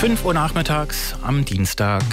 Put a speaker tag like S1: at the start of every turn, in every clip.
S1: 5 Uhr nachmittags am Dienstag.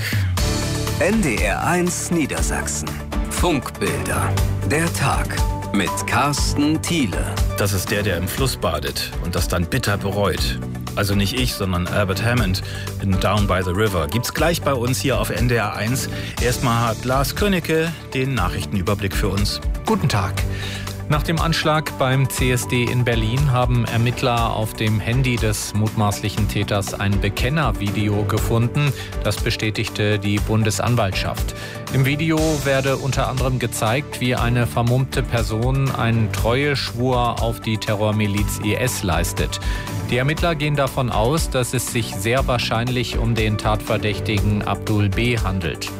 S2: NDR1 Niedersachsen. Funkbilder. Der Tag mit Carsten Thiele.
S1: Das ist der im Fluss badet und das dann bitter bereut. Also nicht ich, sondern Albert Hammond in Down by the River. Gibt's gleich bei uns hier auf NDR1. Erstmal hat Lars Könnecke den Nachrichtenüberblick für uns.
S3: Guten Tag. Nach dem Anschlag beim CSD in Berlin haben Ermittler auf dem Handy des mutmaßlichen Täters ein Bekennervideo gefunden. Das bestätigte die Bundesanwaltschaft. Im Video werde unter anderem gezeigt, wie eine vermummte Person einen Treueschwur auf die Terrormiliz IS leistet. Die Ermittler gehen davon aus, dass es sich sehr wahrscheinlich um den Tatverdächtigen Abdul B. handelt.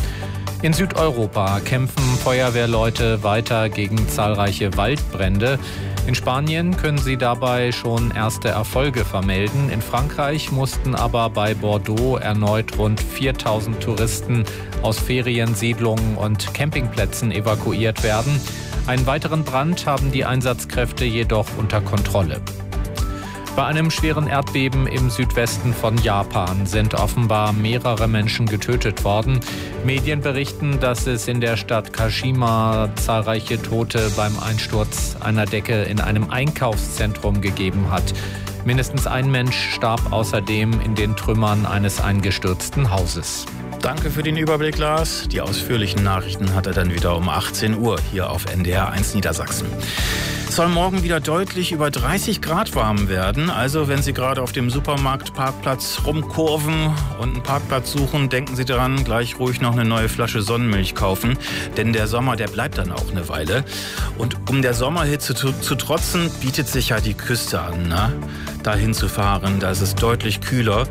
S3: In Südeuropa kämpfen Feuerwehrleute weiter gegen zahlreiche Waldbrände. In Spanien können sie dabei schon erste Erfolge vermelden. In Frankreich mussten aber bei Bordeaux erneut rund 4000 Touristen aus Feriensiedlungen und Campingplätzen evakuiert werden. Einen weiteren Brand haben die Einsatzkräfte jedoch unter Kontrolle. Bei einem schweren Erdbeben im Südwesten von Japan sind offenbar mehrere Menschen getötet worden. Medien berichten, dass es in der Stadt Kashima zahlreiche Tote beim Einsturz einer Decke in einem Einkaufszentrum gegeben hat. Mindestens ein Mensch starb außerdem in den Trümmern eines eingestürzten Hauses.
S1: Danke für den Überblick, Lars. Die ausführlichen Nachrichten hat er dann wieder um 18 Uhr hier auf NDR1 Niedersachsen. Es soll morgen wieder deutlich über 30 Grad warm werden. Also wenn Sie gerade auf dem Supermarktparkplatz rumkurven und einen Parkplatz suchen, denken Sie daran, gleich ruhig noch eine neue Flasche Sonnenmilch kaufen. Denn der Sommer, der bleibt dann auch eine Weile. Und um der Sommerhitze zu trotzen, bietet sich ja die Küste an, ne? Dahin zu fahren, da ist es deutlich kühler.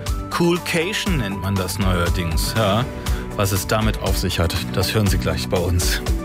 S1: Coolcation nennt man das neuerdings. Ja, was es damit auf sich hat, das hören Sie gleich bei uns.